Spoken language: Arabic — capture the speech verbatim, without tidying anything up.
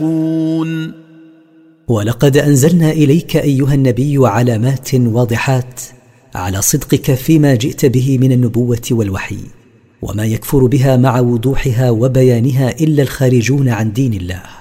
ولقد أنزلنا إليك أيها النبي علامات واضحات على صدقك فيما جئت به من النبوة والوحي، وما يكفر بها مع وضوحها وبيانها إلا الخارجون عن دين الله.